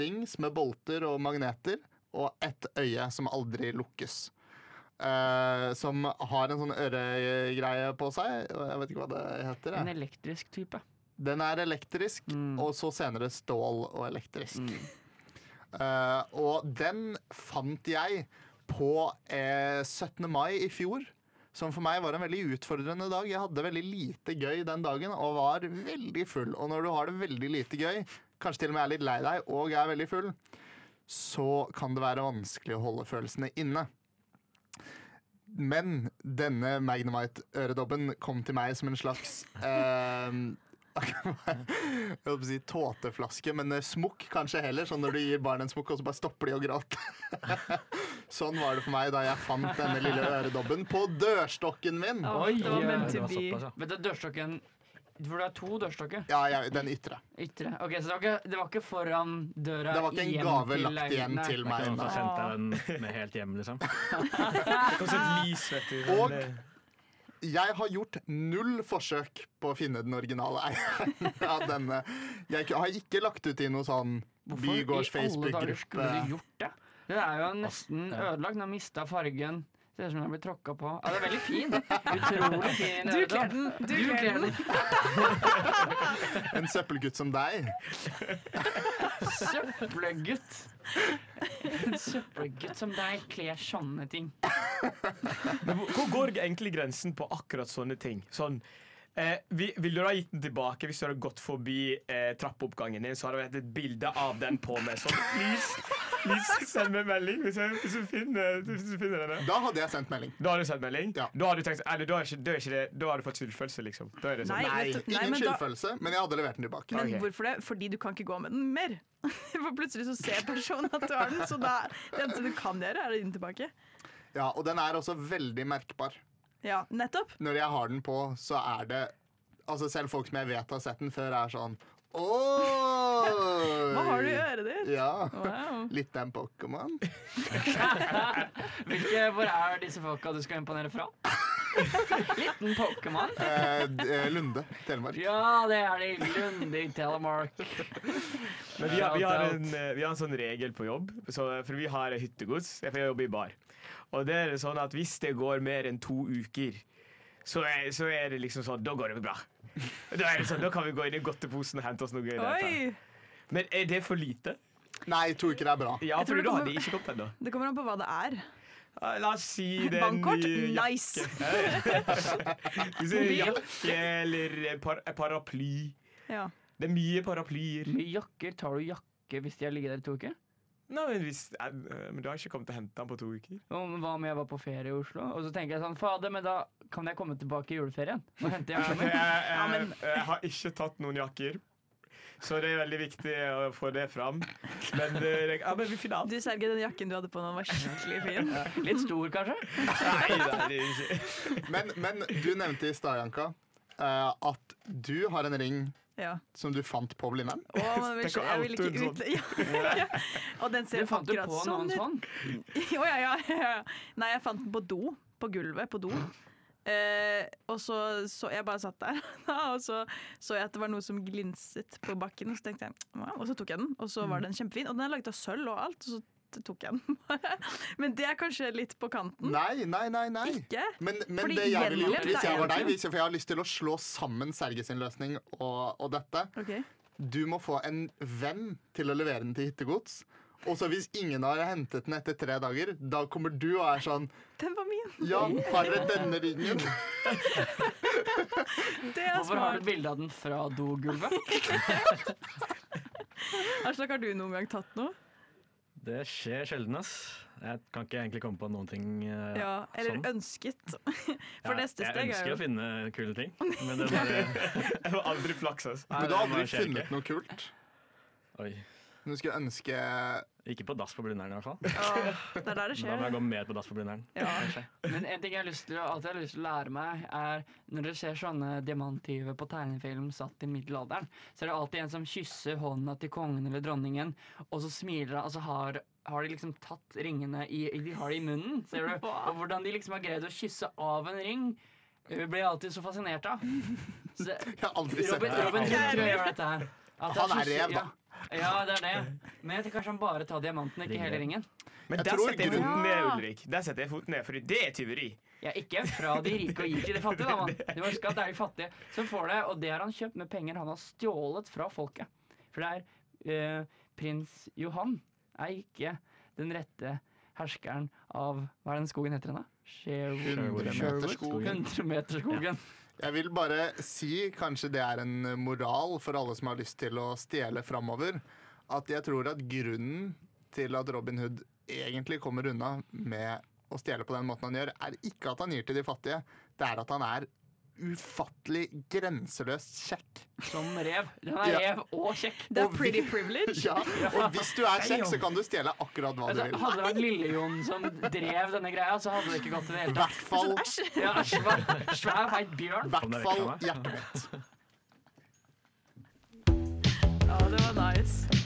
rings med bolter og magneter, og ett øye som aldri lukkes. Som har en sånn øregreie på seg. Jeg vet ikke hva det heter. En elektrisk type. Den er elektrisk, og så senere stål og elektrisk. Og den fant jeg på 17. mai i fjor, som for meg var en veldig utfordrende dag. Jeg hadde veldig lite gøy den dagen og var veldig full. Og når du har det veldig lite gøy, kanskje til og med er litt lei deg og er veldig full, så kan det være vanskelig å holde følelsene inne. Men denne Magnemite-øredobben kom til meg som en slags jeg holdt på å si tåteflaske, men smukk kanskje heller. Sånn når du gir barn en smukk, og så bare stopper de å gråte. Sånn var det for meg da jeg fant denne lille øredobben på dørstokken min. Oi, det var meant to det var be. såpass, ja. Vet du, dørstokken. For det er 2 dørstokker. Ja, den ytre. Ytre. Ok, så det var ikke foran døra. Det var ikke en gave lagt igjen Nei. til meg. Noen som Nei. sendte deg den med helt hjem, liksom. Kanskje et lys, vet du. Og jeg har gjort 0 forsøk på å finne den originale eieren av denne. Jeg har ikke lagt ut i noe sånn Bygårds Hvorfor i alle dager Facebook-gruppe. skulle du gjort det? Den er jo nesten ødelagt. Den har mistet fargen. Ser ut som den har blitt tråkket på. Ja, det er veldig fin. Utrolig fin. Du kler den. Du kler den. En søppelgutt som deg. Søppelgutt. En søppelgutt som deg kler sånne ting. Men hvor går egentlig grensen på akkurat sånne ting? Sånn, vil du ha gitt den tilbake hvis du hadde gått forbi trappeoppgangen din, så hadde det vært et bilde av den på meg. Sånn, please send meg melding hvis du finner denne. Da hadde jeg sendt melding. Da hadde du sendt melding? Ja. Da hadde du tenkt, da hadde du fått skyldfølelse, liksom. Da er det sånn. Nei, vet du- Ingen men da- skyldfølelse, men jeg hadde levert den tilbake. Men Ok. hvorfor det? Fordi du kan ikke gå med den mer. For plutselig så ser personen at du har den, så da, det eneste du kan gjøre, er å gi den tilbake. Ja, og den er også veldig merkbar. Ja, nettopp. Når jeg har den på, så er det altså selv folk som jeg vet har sett den før, er sånn åh! Hva har du i øret ditt? Ja, Wow. litt en Pokémon. Hvor er disse folka du skal imponere fra? Liten Pokémon. Lunde, Telemark. Ja, det er det. Lunde i Telemark. Men vi har en sånn regel på jobb, for vi har hyttegods. Jeg jobber i bar. Og det er sånn at hvis det går mer enn 2 uker, så er det liksom sånn, da går det bra. Da er det sånn, da kan vi gå inn i godteposen og hente oss noe gøy derfra. Oi! Men er det for lite? Nei, 2 uker er bra. Ja, Jeg tror for det da kommer- hadde jeg ikke kommet ennå. Det kommer an på hva det er. La oss si det er en Bankkort? ny jakke. Nice! Hvis det er en jakke eller paraply. Ja. Det er mye paraplyer. Mye jakker. Tar du jakke hvis de har ligget der i 2 uker? Nei, men du har ikke kommet til å hente den på 2 uker. Og hva om jeg var på ferie i Oslo? Og så tenker jeg sånn, fader, men da kan jeg komme tilbake i juleferien og hente jakken min. Jeg har ikke tatt noen jakker, så det er veldig viktig å få det fram. Men vi finner alt. Du, Sergej, den jakken du hadde på nå var skikkelig fin. Litt stor, kanskje? Nei, det er ikke. Men du nevnte i stad, Janka, at du har en ring Ja. som du fant på Blindern. Å, men jeg vil ikke ut ja. Og den ser Du fant det akkurat på sånn noens ut. hånd? Å, ja. Nei, jeg fant den på do. På gulvet på do. Og så jeg bare satt der, og så jeg at det var noe som glinset på bakken. Og så tenkte jeg, wow, og så tok jeg den, og så var den kjempefin. Og den er laget av sølv og alt, og så tok jeg den. Men det er kanskje litt på kanten. Nei. Ikke? Men Fordi det jeg ville gjort gjenlemt hvis jeg er var deg, egentlig- for jeg har lyst til å slå sammen Sergej sin løsning og dette. Ok. Du må få en venn til å levere den til hyttegods. Og så hvis ingen har hentet den etter 3 dager, da kommer du og er sånn Den var min. Ja, har dere denne ringen? Det er Hvorfor har du smart. bilde av den fra dogulvet? Aslak, har du noen gang tatt noe? Det skjer sjelden, ass. Jeg kan ikke egentlig komme på noen ting Ja, eller sånn. ønsket. For neste Jeg steg er ønsker jo å finne kule ting, men det bare Jeg har aldri flaks, altså. Men du har aldri skjer ikke. funnet noe kult? Oi. Du skulle ønske Ikke på dass på Blindern, i hvert fall. Åh, det er der det Da må skjer. jeg gå mer på dass på Blindern. Ja. kanskje. Men en ting jeg alltid har lyst til å lære meg, er når dere ser sånne diamanttyver på tegnefilm satt i middelalderen, så er det alltid en som kysser hånda til kongen eller dronningen, og så smiler han, og så har de liksom tatt ringene de har det i munnen. Ser du? Og hvordan de liksom har greid å kysse av en ring, blir jeg alltid så fascinert av. Så, Jeg har aldri sett Robin, det. du gjør dette her. At Han er rev, da. Ja, det er det. Men jeg tror kanskje han bare tar diamanten, ikke hele ringen. Men Jeg der tror setter jeg grunnen- foten ned, Ulrik. Der setter jeg foten ned, for det er tyveri. Ja, ikke fra de rike og gir til de fattige, da, mann. Du må huske at det er de fattige som får det, og det har han kjøpt med penger han har stjålet fra folket. For det er prins Johan er ikke den rette herskeren av hva er den skogen heter den da? 100-meterskogen. 100-meterskogen. Jeg vil bare si, kanskje det er en moral for alle som har lyst til å stjele framover, at jeg tror at grunnen til at Robin Hood egentlig kommer unna med å stjele på den måten han gjør, er ikke at han gir til de fattige, det er at han er ufattelig grenseløst kjekk. Som rev. Han er Ja. rev og kjekk. Det er pretty privilege. Ja, og hvis du er kjekk, så kan du stjele akkurat hva du Altså, vil. hadde det vært Lille-Jon som drev denne greia, så hadde det ikke gått i det I hele hvert tatt. fall, Ja, svær feit bjørn. hvert fall hjertet mitt. Ja, det var nice.